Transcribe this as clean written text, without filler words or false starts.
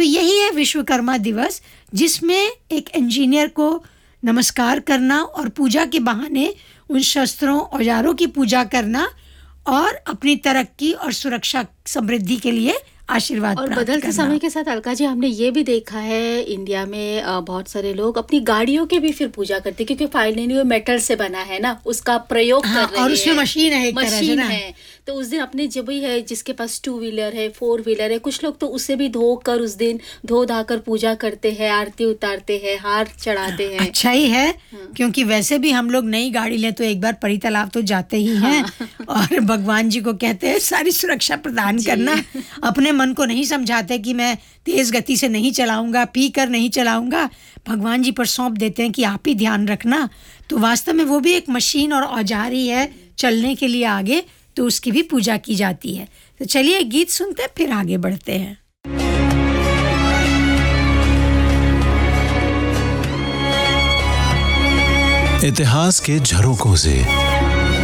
तो यही है विश्वकर्मा दिवस, जिसमें एक इंजीनियर को नमस्कार करना और पूजा के बहाने उन शस्त्रों औजारों की पूजा करना और अपनी तरक्की और सुरक्षा समृद्धि के लिए आशीर्वाद और प्राप्त बदलते करना। समय के साथ अलका जी, हमने ये भी देखा है इंडिया में बहुत सारे लोग अपनी गाड़ियों की भी फिर पूजा करते हैं, क्योंकि फाइनली वो मेटल से बना है ना, उसका प्रयोग कर रहे हैं और उसमें मशीन है, एक तरह से मशीन ना। है। तो उस दिन अपने जब भी है जिसके पास 2 व्हीलर है, 4 व्हीलर है, कुछ लोग तो उसे भी धोकर उस दिन धो धाकर पूजा करते हैं, आरती उतारते हैं, हार चढ़ाते हैं। अच्छा ही है, क्योंकि वैसे भी हम लोग नई गाड़ी लें तो एक बार परी तालाब तो जाते ही हैं। और भगवान जी को कहते हैं सारी सुरक्षा प्रदान करना। अपने मन को नहीं समझाते कि मैं तेज गति से नहीं चलाऊंगा, पी कर नहीं चलाऊंगा, भगवान जी पर सौंप देते हैं कि आप ही ध्यान रखना। तो वास्तव में वो भी एक मशीन और औजार ही है चलने के लिए आगे, तो उसकी भी पूजा की जाती है। तो चलिए गीत सुनते हैं, फिर आगे बढ़ते हैं। इतिहास के झरोकों से